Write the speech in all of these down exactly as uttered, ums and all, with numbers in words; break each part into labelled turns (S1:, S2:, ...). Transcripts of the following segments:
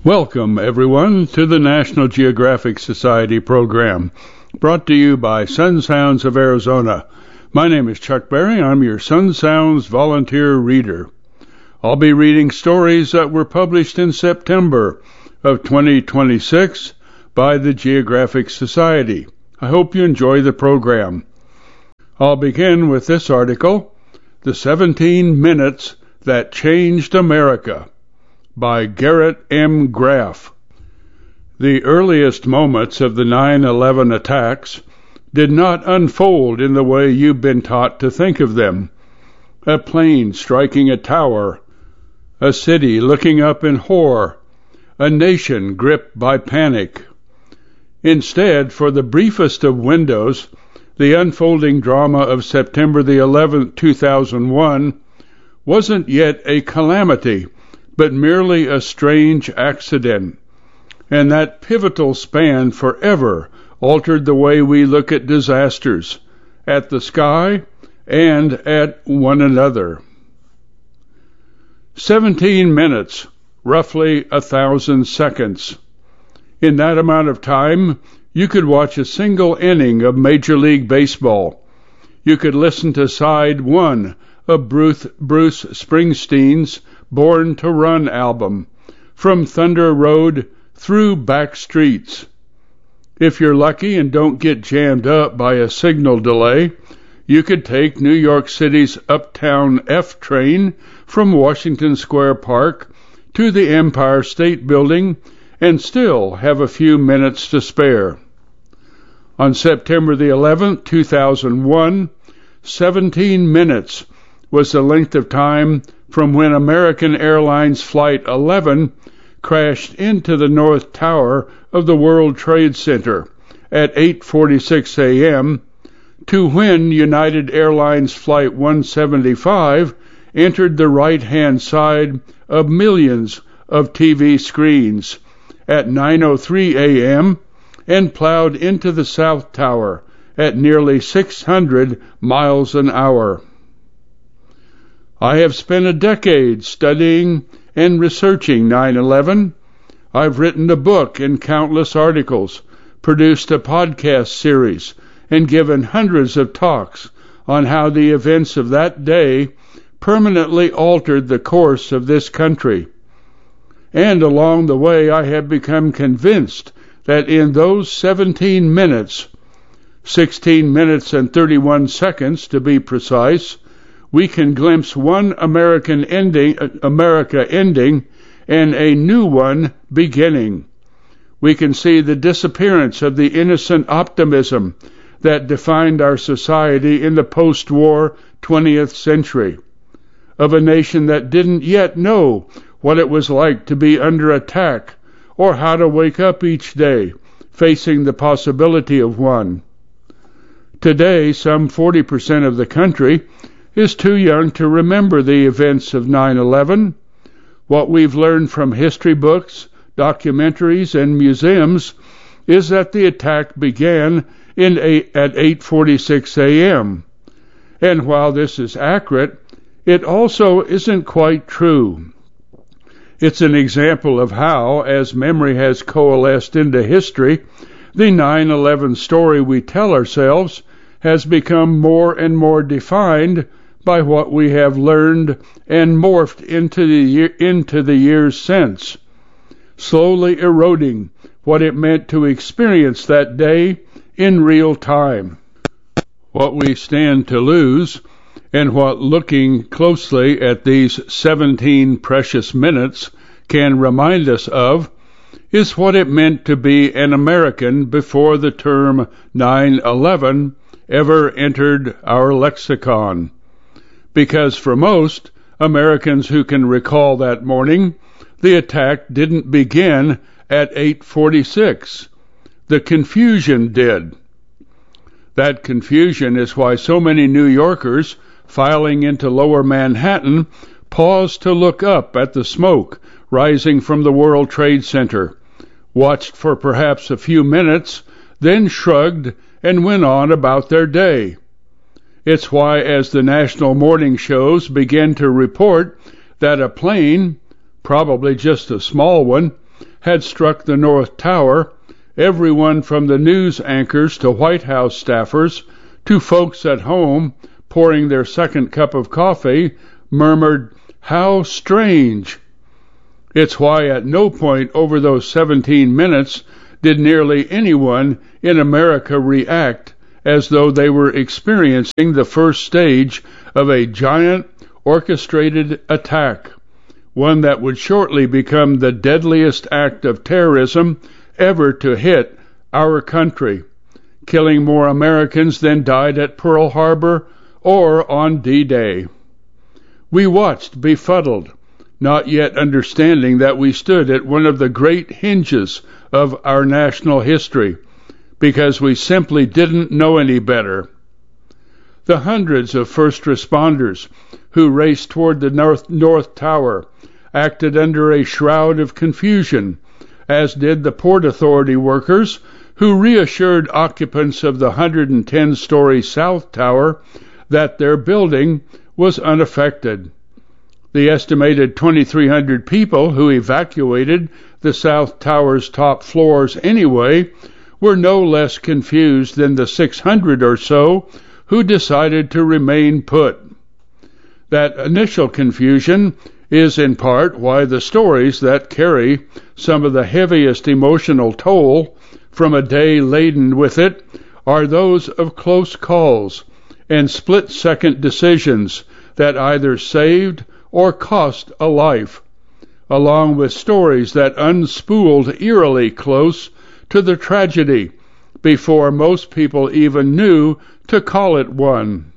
S1: Welcome, everyone, to the National Geographic Society program, brought to you by Sun Sounds of Arizona. My name is Chuck Berry. I'm your Sun Sounds volunteer reader. I'll be reading stories that were published in September of twenty twenty-six by the Geographic Society. I hope you enjoy the program. I'll begin with this article, The seventeen Minutes That Changed America, by Garrett M. Graff. The earliest moments of the nine eleven attacks did not unfold in the way you've been taught to think of them. A plane striking a tower, a city looking up in horror, a nation gripped by panic. Instead, for the briefest of windows, the unfolding drama of September the eleventh, two thousand one, wasn't yet a calamity, but merely a strange accident. And that pivotal span forever altered the way we look at disasters, at the sky, and at one another. Seventeen minutes, roughly a thousand seconds. In that amount of time, you could watch a single inning of Major League Baseball. You could listen to side one of Bruce, Bruce Springsteen's Born to Run album, From Thunder Road Through Back Streets. If you're lucky and don't get jammed up by a signal delay, you could take New York City's Uptown F train from Washington Square Park to the Empire State Building and still have a few minutes to spare. On September the eleventh, two thousand one, seventeen minutes was the length of time from when American Airlines Flight eleven crashed into the North Tower of the World Trade Center at eight forty-six a.m. to when United Airlines Flight one seventy-five entered the right-hand side of millions of T V screens at nine oh three a.m. and plowed into the South Tower at nearly six hundred miles an hour. I have spent a decade studying and researching nine eleven. I've written a book and countless articles, produced a podcast series, and given hundreds of talks on how the events of that day permanently altered the course of this country. And along the way, I have become convinced that in those seventeen minutes, sixteen minutes and thirty-one seconds to be precise, we can glimpse one American ending, America ending and a new one beginning. We can see the disappearance of the innocent optimism that defined our society in the post-war twentieth century, of a nation that didn't yet know what it was like to be under attack or how to wake up each day facing the possibility of one. Today, some forty percent of the country is too young to remember the events of nine eleven. What we've learned from history books, documentaries, and museums is that the attack began in eight, at eight forty-six a.m. And while this is accurate, it also isn't quite true. It's an example of how, as memory has coalesced into history, the nine eleven story we tell ourselves has become more and more defined by what we have learned and morphed into the year, into the years since, slowly eroding what it meant to experience that day in real time. What we stand to lose, and what looking closely at these seventeen precious minutes can remind us of, is what it meant to be an American before the term nine eleven ever entered our lexicon. Because for most Americans who can recall that morning, the attack didn't begin at eight forty-six. The confusion did. That confusion is why so many New Yorkers filing into lower Manhattan paused to look up at the smoke rising from the World Trade Center, watched for perhaps a few minutes, then shrugged and went on about their day. It's why, as the national morning shows began to report that a plane, probably just a small one, had struck the North Tower, everyone from the news anchors to White House staffers to folks at home pouring their second cup of coffee murmured, "How strange!" It's why at no point over those seventeen minutes did nearly anyone in America react as though they were experiencing the first stage of a giant orchestrated attack, one that would shortly become the deadliest act of terrorism ever to hit our country, killing more Americans than died at Pearl Harbor or on D-Day. We watched befuddled, not yet understanding that we stood at one of the great hinges of our national history, because we simply didn't know any better. The hundreds of first responders who raced toward the North, North Tower acted under a shroud of confusion, as did the Port Authority workers who reassured occupants of the one hundred ten story South Tower that their building was unaffected. The estimated twenty-three hundred people who evacuated the South Tower's top floors anyway were no less confused than the six hundred or so who decided to remain put. That initial confusion is in part why the stories that carry some of the heaviest emotional toll from a day laden with it are those of close calls and split-second decisions that either saved or cost a life, along with stories that unspooled eerily close to the tragedy before most people even knew to call it one.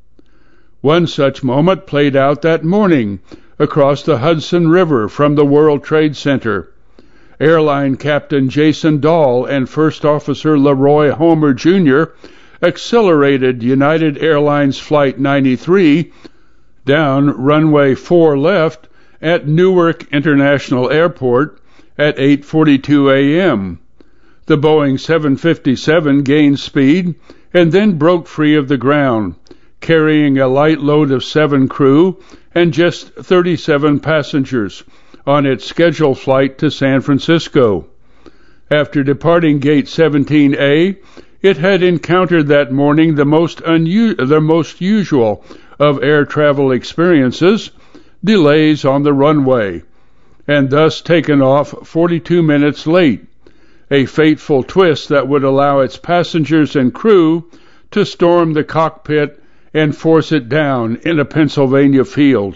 S1: One such moment played out that morning across the Hudson River from the World Trade Center. Airline Captain Jason Dahl and First Officer Leroy Homer Junior accelerated United Airlines Flight ninety-three down runway four left at Newark International Airport at eight forty-two a.m. The Boeing seven fifty-seven gained speed and then broke free of the ground, carrying a light load of seven crew and just thirty-seven passengers on its scheduled flight to San Francisco. After departing Gate seventeen A, it had encountered that morning the most unu- the most usual of air travel experiences, delays on the runway, and thus taken off forty-two minutes late, a fateful twist that would allow its passengers and crew to storm the cockpit and force it down in a Pennsylvania field.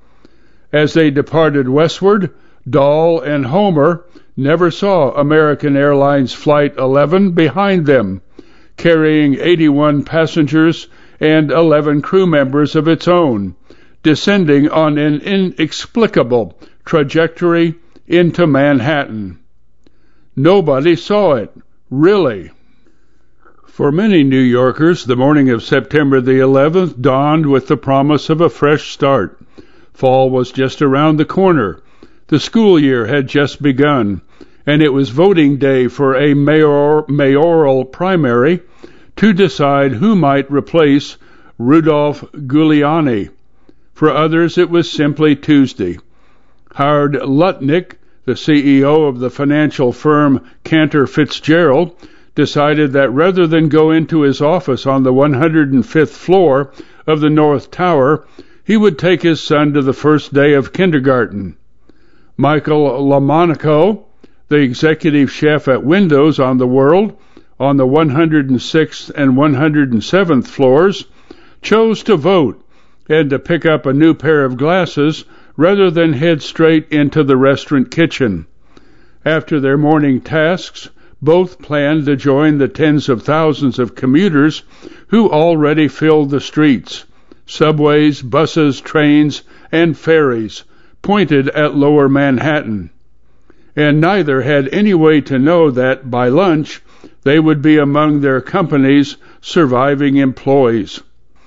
S1: As they departed westward, Dahl and Homer never saw American Airlines Flight eleven behind them, carrying eighty-one passengers and eleven crew members of its own, descending on an inexplicable trajectory into Manhattan. Nobody saw it, really. For many New Yorkers, the morning of September the eleventh dawned with the promise of a fresh start. Fall was just around the corner. The school year had just begun, and it was voting day for a mayor, mayoral primary to decide who might replace Rudolph Giuliani. For others, it was simply Tuesday. Howard Lutnick, the C E O of the financial firm Cantor Fitzgerald, decided that rather than go into his office on the one hundred fifth floor of the North Tower, he would take his son to the first day of kindergarten. Michael LaMonaco, the executive chef at Windows on the World, on the one hundred sixth and one hundred seventh floors, chose to vote and to pick up a new pair of glasses rather than head straight into the restaurant kitchen. After their morning tasks, both planned to join the tens of thousands of commuters who already filled the streets. Subways, buses, trains, and ferries pointed at lower Manhattan, and neither had any way to know that by lunch they would be among their company's surviving employees.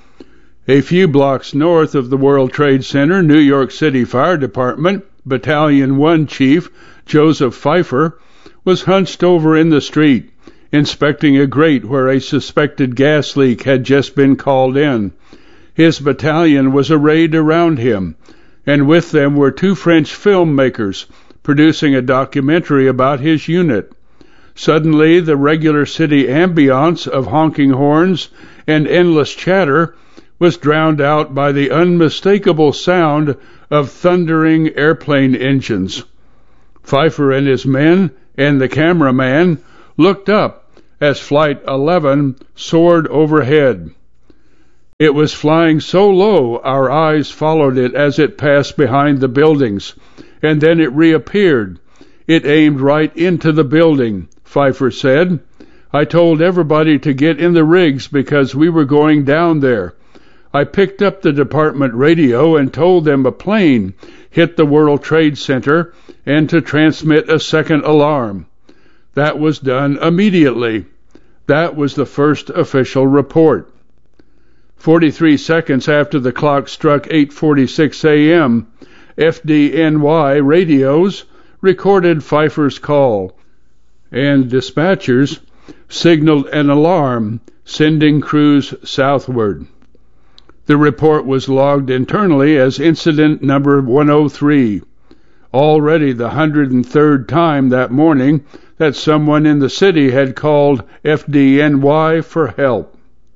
S1: A few blocks north of the World Trade Center, New York City Fire Department Battalion one Chief Joseph Pfeiffer was hunched over in the street, inspecting a grate where a suspected gas leak had just been called in. His battalion was arrayed around him, and with them were two French filmmakers producing a documentary about his unit. Suddenly, the regular city ambiance of honking horns and endless chatter was drowned out by the unmistakable sound of thundering airplane engines. Pfeiffer and his men and the cameraman looked up as Flight eleven soared overhead. It was flying so low our eyes followed it as it passed behind the buildings, and then it reappeared. It aimed right into the building, Pfeiffer said. I told everybody to get in the rigs because we were going down there. I picked up the department radio and told them a plane hit the World Trade Center and to transmit a second alarm. That was done immediately. That was the first official report. Forty-three seconds after the clock struck eight forty-six a.m., F D N Y radios recorded Pfeiffer's call, and dispatchers signaled an alarm, sending crews southward. The report was logged internally as incident number one oh three, already the one hundred third time that morning that someone in the city had called F D N Y for help.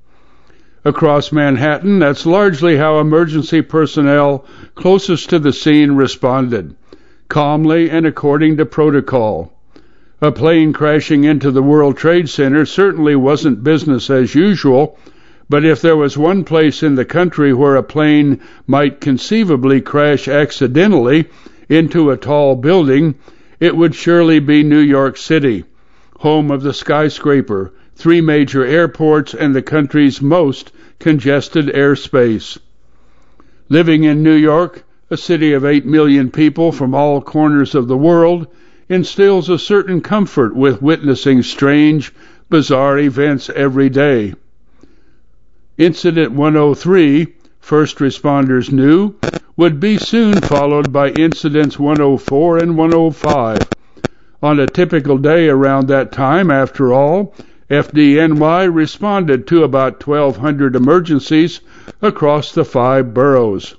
S1: Across Manhattan, that's largely how emergency personnel closest to the scene responded, calmly and according to protocol. A plane crashing into the World Trade Center certainly wasn't business as usual, but if there was one place in the country where a plane might conceivably crash accidentally into a tall building, it would surely be New York City, home of the skyscraper, three major airports, and the country's most congested airspace. Living in New York, a city of eight million people from all corners of the world, instills a certain comfort with witnessing strange, bizarre events every day. Incident one oh three, first responders knew, would be soon followed by incidents one oh four and one oh five. On a typical day around that time, after all, F D N Y responded to about twelve hundred emergencies across the five boroughs.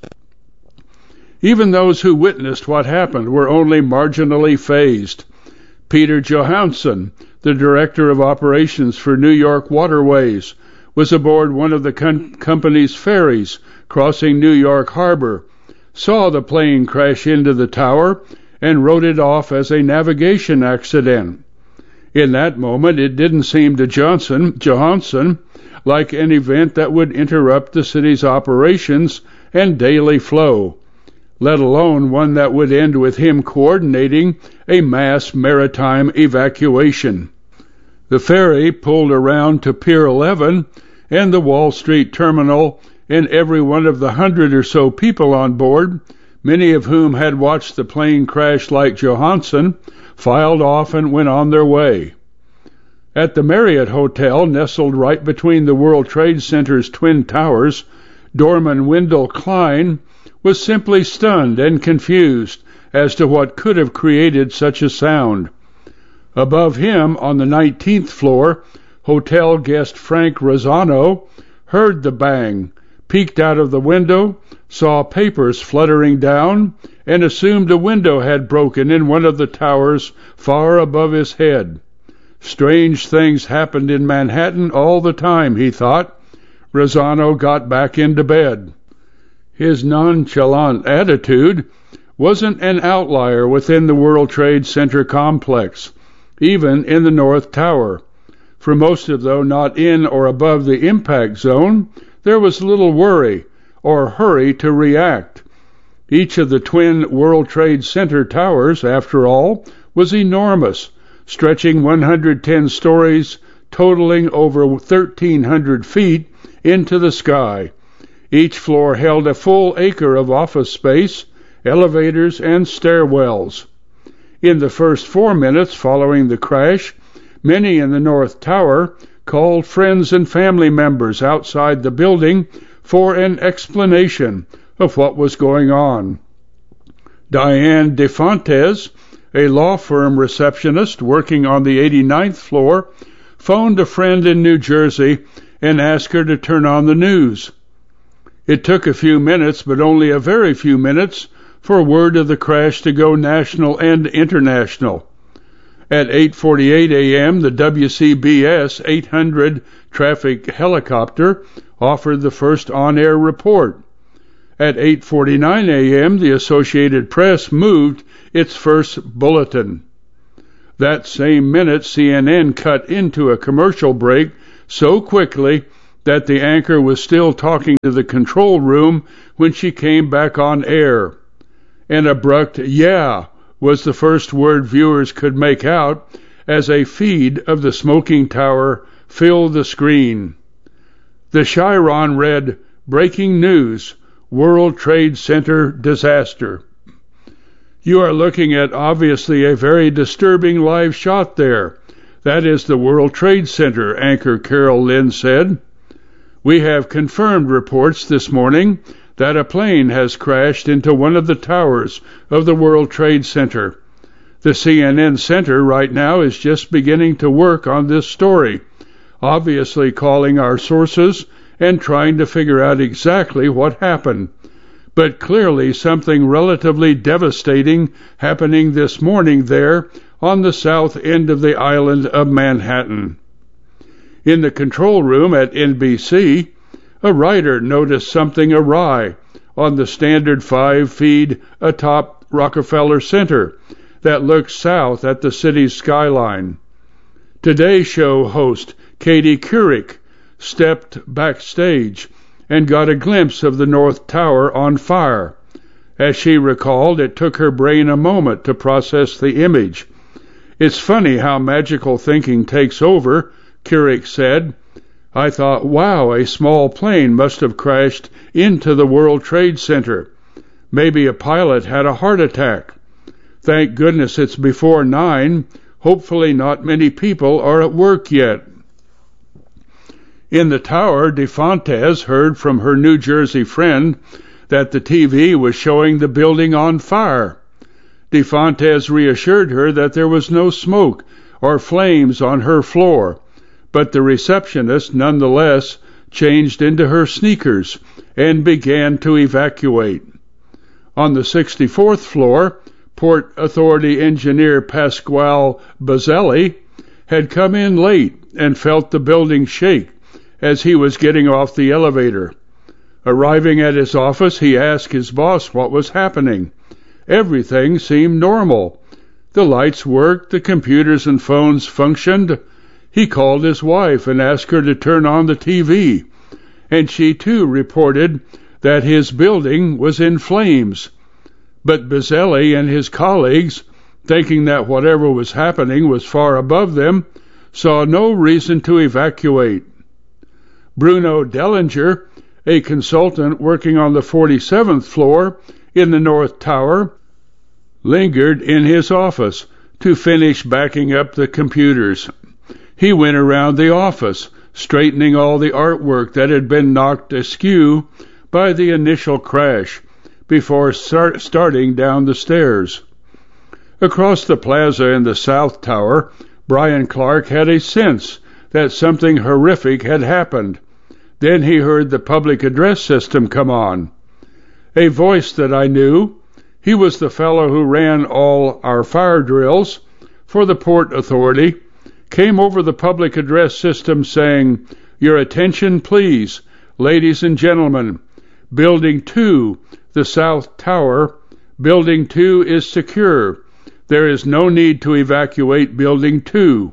S1: Even those who witnessed what happened were only marginally fazed. Peter Johansson, the director of operations for New York Waterways, was aboard one of the com- company's ferries crossing New York Harbor, saw the plane crash into the tower, and wrote it off as a navigation accident. In that moment, it didn't seem to Johnson, Johansson like an event that would interrupt the city's operations and daily flow, let alone one that would end with him coordinating a mass maritime evacuation. The ferry pulled around to Pier eleven and the Wall Street terminal, and every one of the hundred or so people on board, many of whom had watched the plane crash like Johansson, filed off and went on their way. At the Marriott Hotel, nestled right between the World Trade Center's twin towers, doorman Wendell Klein was simply stunned and confused as to what could have created such a sound. Above him, on the nineteenth floor, hotel guest Frank Rosano heard the bang, peeked out of the window, saw papers fluttering down, and assumed a window had broken in one of the towers far above his head. Strange things happened in Manhattan all the time, he thought. Rosano got back into bed. His nonchalant attitude wasn't an outlier within the World Trade Center complex, even in the North Tower. For most of those not in or above the impact zone, there was little worry or hurry to react. Each of the twin World Trade Center towers, after all, was enormous, stretching one hundred ten stories, totaling over thirteen hundred feet into the sky. Each floor held a full acre of office space, elevators, and stairwells. In the first four minutes following the crash, many in the North Tower called friends and family members outside the building for an explanation of what was going on. Diane DeFontes, a law firm receptionist working on the eighty-ninth floor, phoned a friend in New Jersey and asked her to turn on the news. It took a few minutes, but only a very few minutes, for word of the crash to go national and international. At eight forty-eight a.m., the W C B S eight hundred traffic helicopter offered the first on-air report. At eight forty-nine a.m., the Associated Press moved its first bulletin. That same minute, C N N cut into a commercial break so quickly that the anchor was still talking to the control room when she came back on air. An abrupt "yeah" was the first word viewers could make out as a feed of the smoking tower filled the screen. The chyron read, "Breaking news, World Trade Center disaster." You are looking at obviously a very disturbing live shot there. That is the World Trade Center, anchor Carol Lynn said. We have confirmed reports this morning that a plane has crashed into one of the towers of the World Trade Center. The C N N Center right now is just beginning to work on this story, obviously calling our sources and trying to figure out exactly what happened. But clearly something relatively devastating happening this morning there on the south end of the island of Manhattan. In the control room at N B C, a writer noticed something awry on the Standard five feed atop Rockefeller Center that looks south at the city's skyline. Today Show host Katie Couric stepped backstage and got a glimpse of the North Tower on fire. As she recalled, it took her brain a moment to process the image. It's funny how magical thinking takes over, Couric said. I thought, wow, a small plane must have crashed into the World Trade Center. Maybe a pilot had a heart attack. Thank goodness it's before nine. Hopefully not many people are at work yet. In the tower, DeFontes heard from her New Jersey friend that the T V was showing the building on fire. DeFontes reassured her that there was no smoke or flames on her floor, but the receptionist nonetheless changed into her sneakers and began to evacuate. On the sixty-fourth floor, Port Authority engineer Pasquale Bazzelli had come in late and felt the building shake as he was getting off the elevator. Arriving at his office, he asked his boss what was happening. Everything seemed normal. The lights worked, the computers and phones functioned. He called his wife and asked her to turn on the T V, and she too reported that his building was in flames. But Bazzelli and his colleagues, thinking that whatever was happening was far above them, saw no reason to evacuate. Bruno Dellinger, a consultant working on the forty-seventh floor in the North Tower, lingered in his office to finish backing up the computers. He went around the office, straightening all the artwork that had been knocked askew by the initial crash, before start starting down the stairs. Across the plaza in the South Tower, Brian Clark had a sense that something horrific had happened. Then he heard the public address system come on. A voice that I knew. He was the fellow who ran all our fire drills for the Port Authority, came over the public address system saying, "Your attention, please, ladies and gentlemen. Building two, the South Tower, Building two is secure. There is no need to evacuate Building two.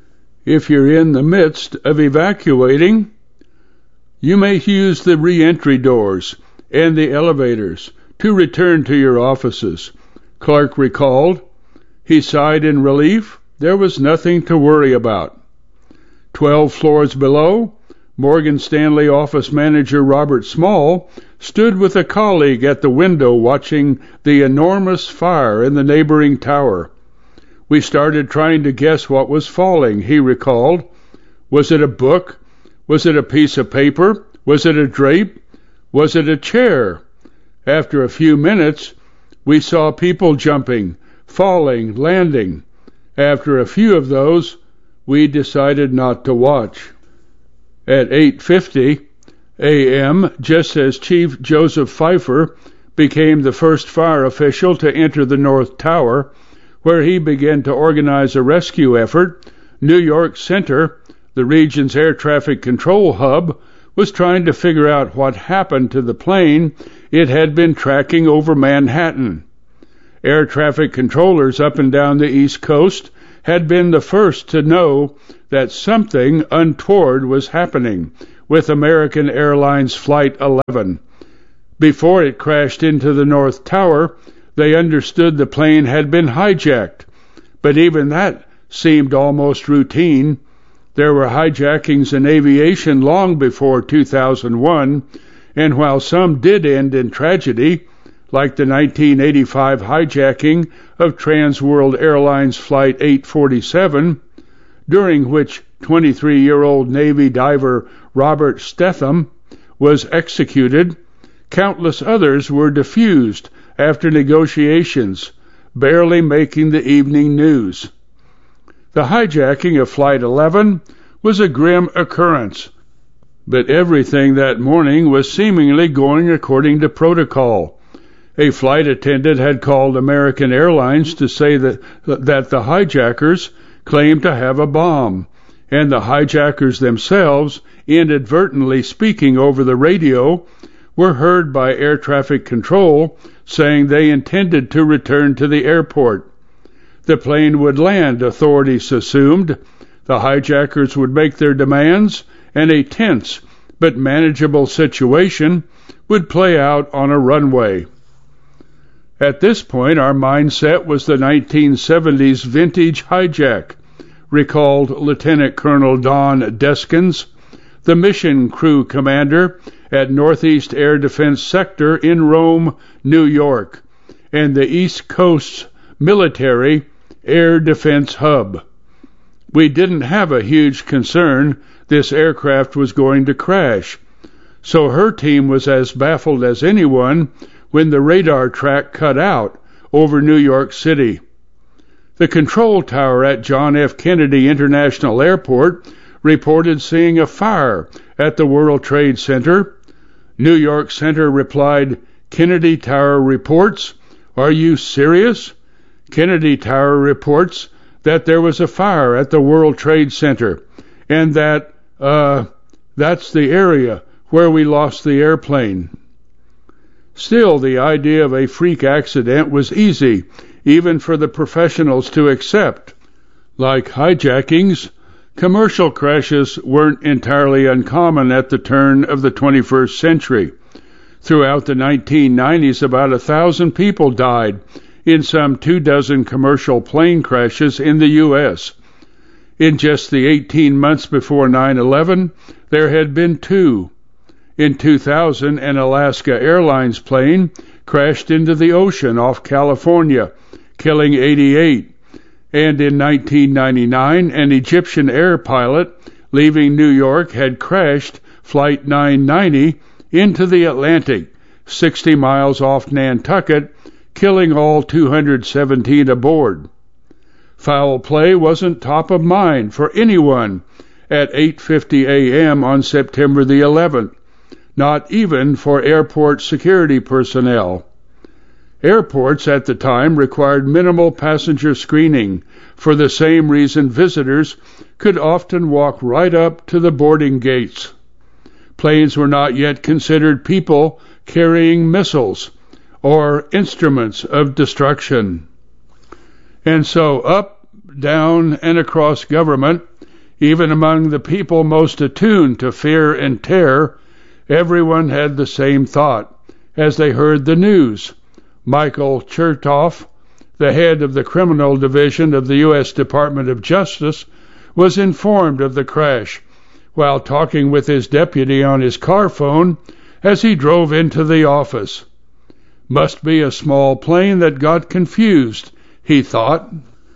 S1: If you're in the midst of evacuating, you may use the re-entry doors and the elevators to return to your offices," Clark recalled. He sighed in relief. There was nothing to worry about. Twelve floors below, Morgan Stanley office manager Robert Small stood with a colleague at the window watching the enormous fire in the neighboring tower. "We started trying to guess what was falling," he recalled. "Was it a book? Was it a piece of paper? Was it a drape? Was it a chair?" After a few minutes, we saw people jumping, falling, landing. After a few of those, we decided not to watch. At eight fifty a m, just as Chief Joseph Pfeiffer became the first fire official to enter the North Tower, where he began to organize a rescue effort. New York Center, the region's air traffic control hub, was trying to figure out what happened to the plane it had been tracking over Manhattan. Air traffic controllers up and down the East Coast had been the first to know that something untoward was happening with American Airlines Flight eleven. Before it crashed into the North Tower, they understood the plane had been hijacked, but even that seemed almost routine. There were hijackings in aviation long before two thousand one, and while some did end in tragedy, like the nineteen eighty-five hijacking of Transworld Airlines Flight eight forty-seven, during which twenty-three-year-old Navy diver Robert Stetham was executed, countless others were defused after negotiations, barely making the evening news. The hijacking of Flight eleven was a grim occurrence, but everything that morning was seemingly going according to protocol. A flight attendant had called American Airlines to say that, that the hijackers claimed to have a bomb, and the hijackers themselves, inadvertently speaking over the radio, were heard by air traffic control saying they intended to return to the airport. The plane would land, authorities assumed. The hijackers would make their demands, and a tense but manageable situation would play out on a runway. At this point, our mindset was the nineteen seventies vintage hijack, recalled Lieutenant Colonel Don Deskins, the mission crew commander at Northeast Air Defense Sector in Rome, New York, and the East Coast's military air defense hub. We didn't have a huge concern this aircraft was going to crash, so her team was as baffled as anyone when the radar track cut out over New York City. The control tower at John F. Kennedy International Airport reported seeing a fire at the World Trade Center. New York Center replied, "Kennedy Tower reports, are you serious?" Kennedy Tower reports that there was a fire at the World Trade Center, and that, uh, that's the area where we lost the airplane. Still, the idea of a freak accident was easy, even for the professionals to accept. Like hijackings, commercial crashes weren't entirely uncommon at the turn of the twenty-first century. Throughout the nineteen nineties, about a thousand people died in some two dozen commercial plane crashes in the U S In just the eighteen months before nine eleven, there had been two. In two thousand, an Alaska Airlines plane crashed into the ocean off California, killing eighty-eight. And in nineteen ninety-nine, an Egyptian air pilot leaving New York had crashed Flight nine ninety into the Atlantic, sixty miles off Nantucket, killing all two hundred seventeen aboard. Foul play wasn't top of mind for anyone at eight fifty a.m. on September the eleventh, not even for airport security personnel. Airports at the time required minimal passenger screening for the same reason visitors could often walk right up to the boarding gates. Planes were not yet considered people carrying missiles or instruments of destruction. And so up, down, and across government, even among the people most attuned to fear and terror, everyone had the same thought as they heard the news. Michael Chertoff, the head of the criminal division of the U S Department of Justice, was informed of the crash while talking with his deputy on his car phone as he drove into the office. Must be a small plane that got confused, he thought.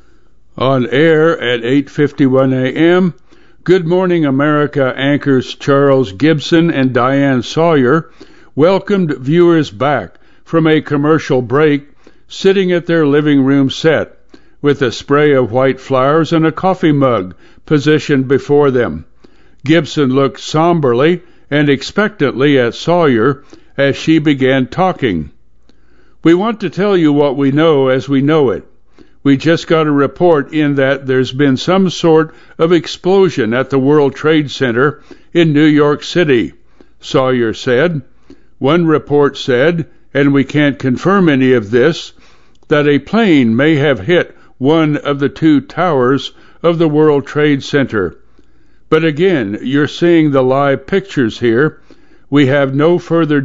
S1: On air at eight fifty-one a.m., Good Morning America anchors Charles Gibson and Diane Sawyer welcomed viewers back from a commercial break, sitting at their living room set, with a spray of white flowers and a coffee mug positioned before them. Gibson looked somberly and expectantly at Sawyer as she began talking. We want to tell you what we know as we know it. We just got a report in that there's been some sort of explosion at the World Trade Center in New York City, Sawyer said. One report said, and we can't confirm any of this, that a plane may have hit one of the two towers of the World Trade Center. But again, you're seeing the live pictures here. We have no further